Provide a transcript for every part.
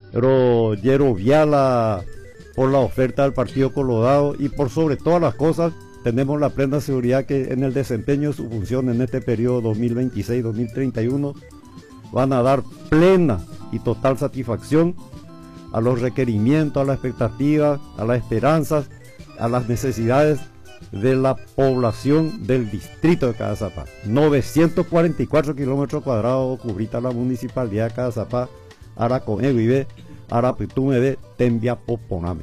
pero Yero Viala por la oferta del Partido Colorado y por sobre todas las cosas tenemos la plena seguridad que en el desempeño de su función en este periodo 2026-2031 van a dar plena y total satisfacción a los requerimientos, a las expectativas, a las esperanzas, a las necesidades de la población del distrito de Cazapá. 944 kilómetros cuadrados cubrita la municipalidad de Cazapá, Araconeguibe, Arapitumebe, Tembia, Poponame.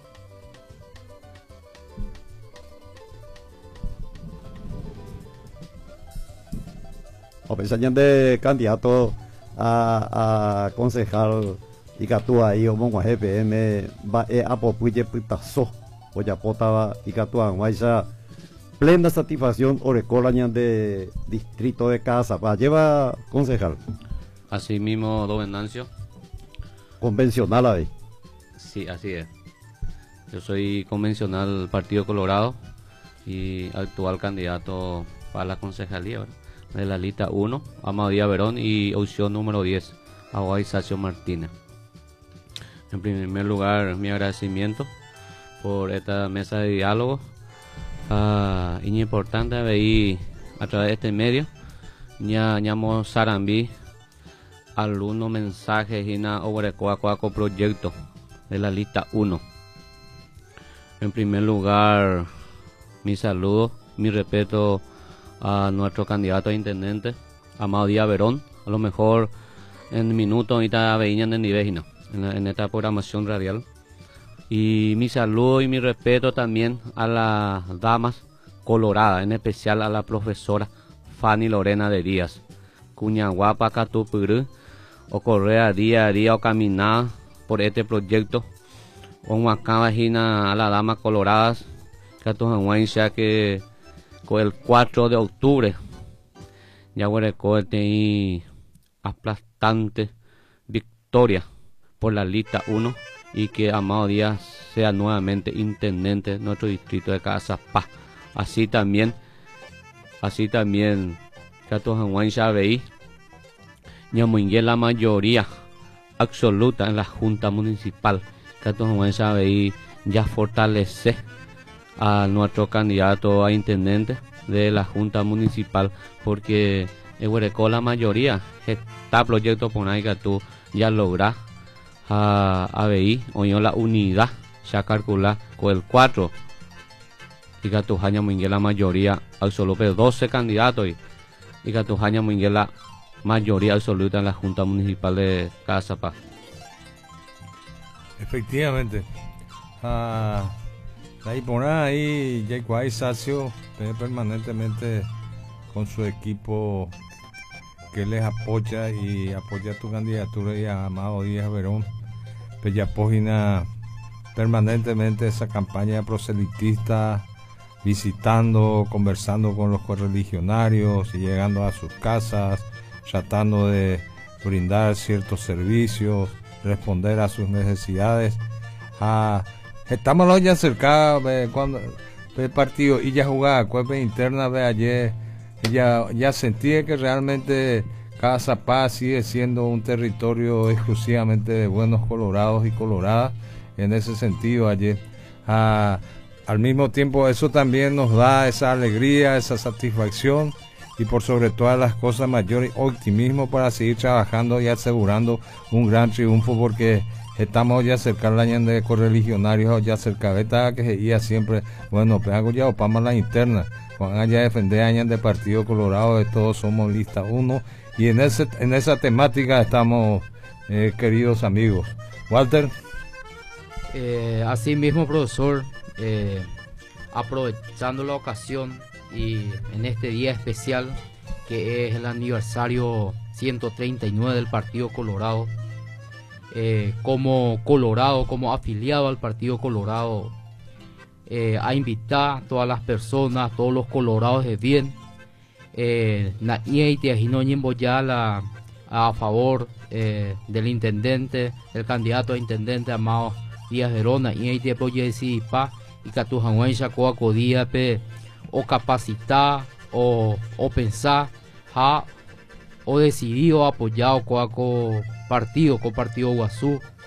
O pensarían de candidato a concejal y Catua ahí o Mongo GPM va a popuye pitazo o ya potaba y Catua guaya plena satisfacción orecola de distrito de Cazapá. Lleva concejal. Así mismo, don Venancio. Convencional ahí. Sí, así es. Yo soy convencional Partido Colorado y actual candidato para la concejalía, ¿verdad? De la lista 1, Amadía Verón, y opción número 10, Aguay Sacio Martínez. En primer lugar, mi agradecimiento por esta mesa de diálogo. Y es importante ver a través de este medio, ñamo Sarambí, algunos mensajes y na Oguarecoacoaco proyecto de la lista 1. En primer lugar, mi saludo, mi respeto a nuestro candidato a intendente, Amado Díaz Verón, a lo mejor en minutos ahorita veían en Nivejina, en esta programación radial. Y mi saludo y mi respeto también a las damas coloradas, en especial a la profesora Fanny Lorena de Díaz, Cuñaguapa, Catupurú, o correr día a día o caminar por este proyecto, o a las damas coloradas, que con el 4 de octubre ya y aplastante victoria por la lista 1 y que Amado Díaz sea nuevamente intendente de nuestro distrito de Cazapá. Así también ya veí ñamuingue la mayoría absoluta en la junta municipal, ya veí ya fortalece a nuestro candidato a intendente de la junta municipal, porque la mayoría está proyecto por ahí que tú ya logras a ver o la unidad ya calcular con el 4 y que tu año muy la mayoría absoluta, 12 candidatos y que tu año muy la mayoría absoluta en la junta municipal de Cazapá. Efectivamente. Ahí por ahí, Yaiguay Sacio permanentemente con su equipo que les apoya y apoya tu candidatura y a Amado Díaz Verón. Pues ya apogina permanentemente esa campaña proselitista, visitando, conversando con los correligionarios y llegando a sus casas, tratando de brindar ciertos servicios, responder a sus necesidades. Estamos ya cerca cuando el partido y ya jugaba cuerpe interna de ayer, ya sentía que realmente Cazapá sigue siendo un territorio exclusivamente de buenos colorados y coloradas. En ese sentido ayer, al mismo tiempo eso también nos da esa alegría, esa satisfacción y por sobre todas las cosas mayor optimismo para seguir trabajando y asegurando un gran triunfo, porque estamos ya cerca del año de correligionarios, ya cerca de esta que se iba siempre, bueno, pues hago ya opamos la interna, cuando haya defender años de Partido Colorado, de todos somos lista 1, y en esa temática estamos, queridos amigos. Walter. Así mismo, profesor, aprovechando la ocasión y en este día especial que es el aniversario 139 del Partido Colorado, como Colorado, como afiliado al Partido Colorado, a invitar a todas las personas, todos los colorados de bien, a favor del intendente, el candidato a intendente Amado Díaz Verón, y o capacitar o pensar o decidido apoyado con partido Guazú